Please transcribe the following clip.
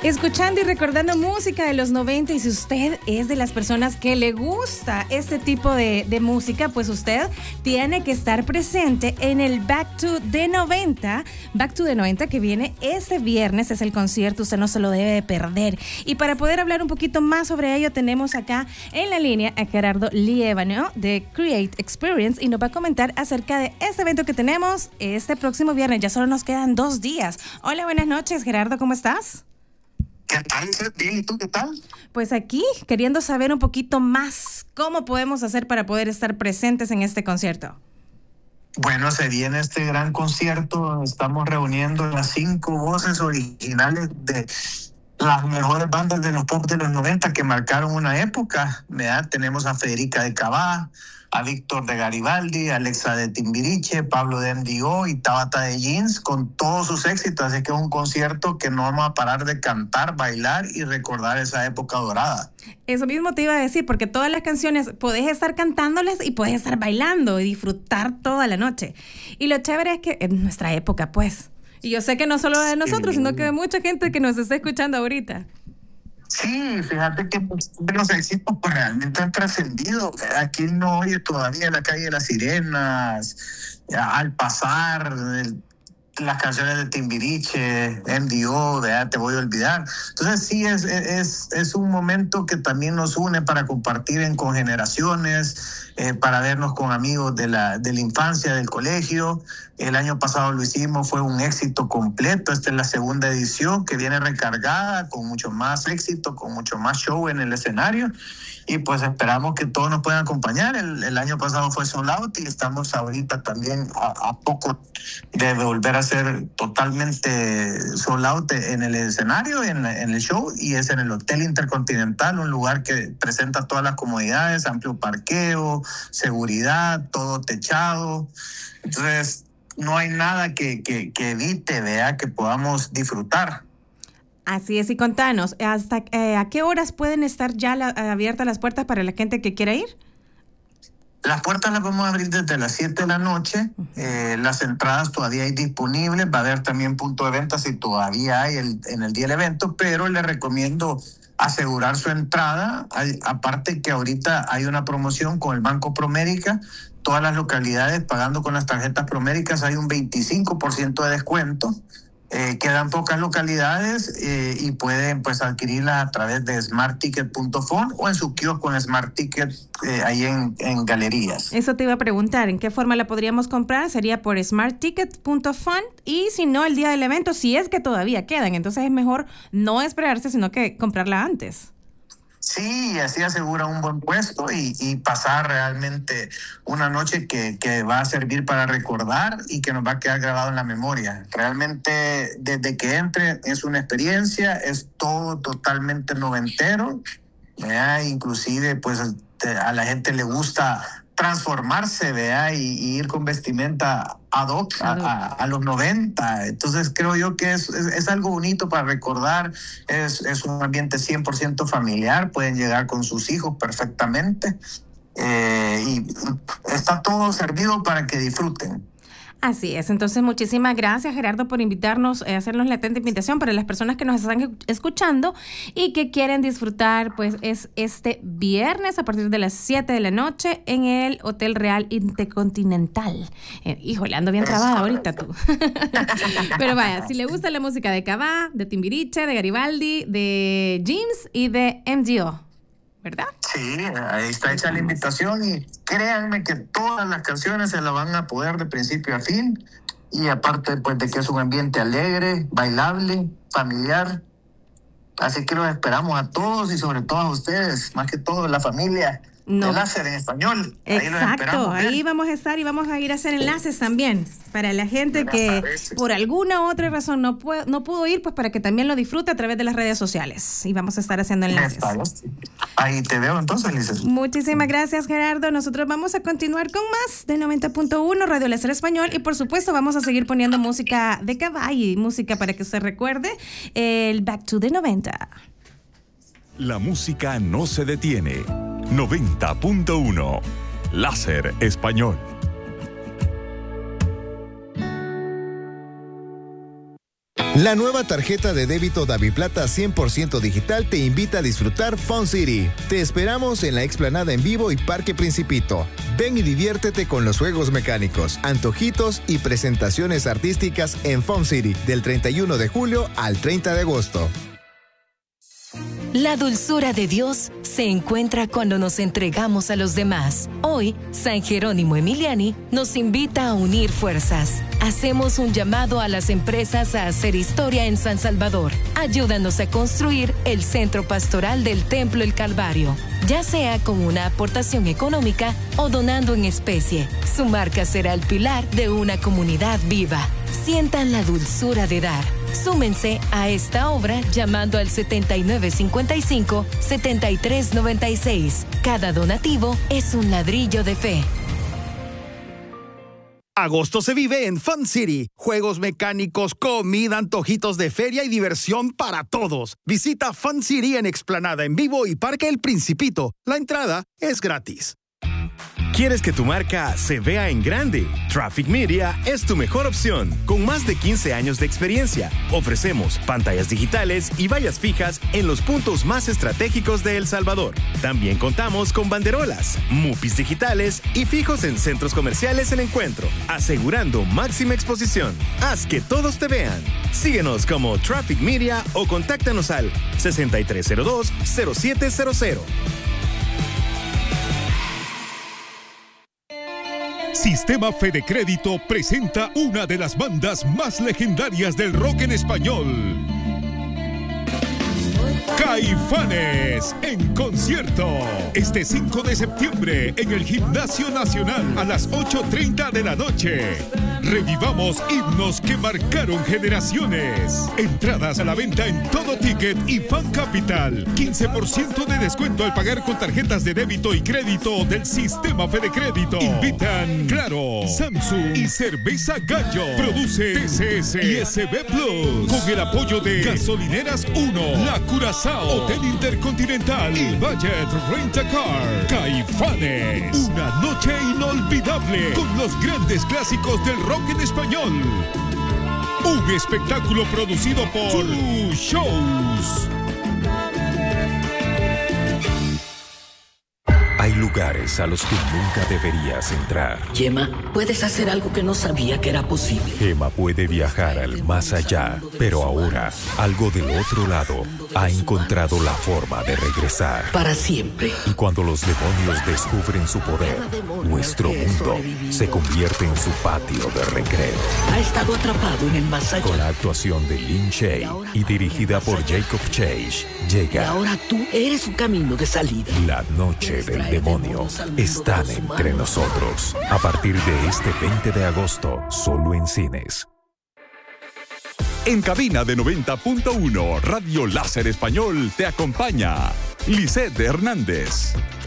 Escuchando y recordando música de los 90, y si usted es de las personas que le gusta este tipo de música, pues usted tiene que estar presente en el Back to the 90 que viene este viernes. Es el concierto, usted no se lo debe de perder. Y para poder hablar un poquito más sobre ello, tenemos acá en la línea a Gerardo Liévano de Create Experience, y nos va a comentar acerca de este evento que tenemos este próximo viernes. Ya solo nos quedan 2 días. Hola, buenas noches, Gerardo, ¿cómo estás? ¿Qué tal? Bien, ¿y tú qué tal? Pues aquí, queriendo saber un poquito más cómo podemos hacer para poder estar presentes en este concierto. Bueno, se viene este gran concierto. Estamos reuniendo las 5 voces originales de las mejores bandas de los pop de los 90 que marcaron una época, ¿verdad? Tenemos a Federica de Cavá, a Víctor de Garibaldi, a Alexa de Timbiriche, Pablo de MDO y Tabata de Jeans, con todos sus éxitos. Así que es un concierto que no vamos a parar de cantar, bailar y recordar esa época dorada. Eso mismo te iba a decir, porque todas las canciones podés estar cantándolas y podés estar bailando y disfrutar toda la noche. Y lo chévere es que en nuestra época, pues, y yo sé que no solo de nosotros, sino que de mucha gente que nos está escuchando ahorita. Sí, fíjate que los éxitos pues realmente han trascendido. Aquí no oye todavía La Calle de las Sirenas, Al Pasar, las canciones de Timbiriche, MDO, de Te Voy a Olvidar. Entonces sí, es un momento que también nos une para compartir con generaciones, para vernos con amigos de la infancia, del colegio. El año pasado lo hicimos, fue un éxito completo. Esta es la segunda edición que viene recargada, con mucho más éxito, con mucho más show en el escenario. Y pues esperamos que todos nos puedan acompañar. El año pasado fue sold out y estamos ahorita también a poco de volver a ser totalmente sold out en el escenario, en el show, y es en el Hotel Intercontinental, un lugar que presenta todas las comodidades, amplio parqueo, seguridad, todo techado. Entonces no hay nada que evite, vea, que podamos disfrutar. Así es, y contanos, ¿hasta a qué horas pueden estar ya abiertas las puertas para la gente que quiera ir? Las puertas las vamos a abrir desde las 7 de la noche. Las entradas todavía hay disponibles. Va a haber también punto de venta si todavía hay en el día del evento, pero les recomiendo asegurar su entrada. Aparte que ahorita hay una promoción con el Banco Promérica. Todas las localidades pagando con las tarjetas Proméricas hay un 25% de descuento. Quedan pocas localidades y pueden pues adquirirlas a través de smartticket.fun o en su kiosco en Smart Ticket ahí en galerías. Eso te iba a preguntar, ¿en qué forma la podríamos comprar? Sería por smartticket.fun, y si no, el día del evento, si es que todavía quedan, entonces es mejor no esperarse, sino que comprarla antes. Sí, así asegura un buen puesto y pasar realmente una noche que va a servir para recordar y que nos va a quedar grabado en la memoria. Realmente desde que entre es una experiencia, es todo totalmente noventero, ¿verdad? Inclusive pues a la gente le gusta transformarse, ¿verdad? Y ir con vestimenta ad hoc a los 90. Entonces creo yo que es algo bonito para recordar. Es un ambiente 100% familiar. Pueden llegar con sus hijos perfectamente. Y está todo servido para que disfruten. Así es, entonces muchísimas gracias, Gerardo, por invitarnos, hacernos la atenta invitación para las personas que nos están escuchando y que quieren disfrutar, pues es este viernes a partir de las 7 de la noche en el Hotel Real Intercontinental. Híjole, ando bien trabada ahorita tú. Pero vaya, si le gusta la música de Cavá, de Timbiriche, de Garibaldi, de Jeans y de MDO, ¿verdad? Sí, ahí está hecha la invitación y créanme que todas las canciones se las van a poder de principio a fin, y aparte pues de que es un ambiente alegre, bailable, familiar, así que los esperamos a todos y sobre todo a ustedes, más que todo la familia de Láser en español. Exacto, ahí vamos a estar y vamos a ir a hacer enlaces también para la gente que por alguna u otra razón no pudo ir, pues para que también lo disfrute a través de las redes sociales, y vamos a estar haciendo enlaces. Ahí te veo entonces, Lisa. Muchísimas gracias, Gerardo. Nosotros vamos a continuar con más de 90.1 Radio Láser Español, y por supuesto vamos a seguir poniendo música de Caballo, música para que usted recuerde el Back to the 90. La música no se detiene. 90.1 Láser Español. La nueva tarjeta de débito DaviPlata 100% digital te invita a disfrutar Fun City. Te esperamos en la explanada en vivo y Parque Principito. Ven y diviértete con los juegos mecánicos, antojitos y presentaciones artísticas en Fun City del 31 de julio al 30 de agosto. La dulzura de Dios se encuentra cuando nos entregamos a los demás. Hoy, San Jerónimo Emiliani nos invita a unir fuerzas. Hacemos un llamado a las empresas a hacer historia en San Salvador. Ayúdanos a construir el centro pastoral del Templo El Calvario, ya sea con una aportación económica o donando en especie. Su marca será el pilar de una comunidad viva. Sientan la dulzura de dar. Súmense a esta obra llamando al 7955-7396. Cada donativo es un ladrillo de fe. Agosto se vive en Fun City. Juegos mecánicos, comida, antojitos de feria y diversión para todos. Visita Fun City en Explanada en Vivo y Parque El Principito. La entrada es gratis. ¿Quieres que tu marca se vea en grande? Traffic Media es tu mejor opción. Con más de 15 años de experiencia, ofrecemos pantallas digitales y vallas fijas en los puntos más estratégicos de El Salvador. También contamos con banderolas, mupis digitales y fijos en centros comerciales en Encuentro, asegurando máxima exposición. Haz que todos te vean. Síguenos como Traffic Media o contáctanos al 6302-0700. Sistema Fede Crédito presenta una de las bandas más legendarias del rock en español. Caifanes en concierto. Este 5 de septiembre en el Gimnasio Nacional a las 8:30 de la noche. Revivamos himnos que marcaron generaciones. Entradas a la venta en Todo Ticket y Fan Capital. 15% de descuento al pagar con tarjetas de débito y crédito del Sistema Fede Crédito. Invitan Claro, Samsung y Cerveza Gallo. Produce TCS y SB Plus. Con el apoyo de Gasolineras 1, La Curazao, Hotel Intercontinental y Budget Rent a Car. Caifanes. Una noche inolvidable con los grandes clásicos del rock en español. Un espectáculo producido por Two Shows. Hay lugares a los que nunca deberías entrar. Gemma, puedes hacer algo que no sabía que era posible. Gemma puede viajar al más allá, pero ahora, algo del otro lado ha encontrado la forma de regresar. Para siempre. Y cuando los demonios descubren su poder, nuestro mundo se convierte en su patio de recreo. Ha estado atrapado en el más allá. Con la actuación de Lin Shaye y dirigida por Jacob Chase, llega. Y ahora tú eres su camino de salida. La noche del demonio están entre nosotros. A partir de este 20 de agosto, solo en cines. En cabina de 90.1, Radio Láser Español te acompaña Lisette Hernández.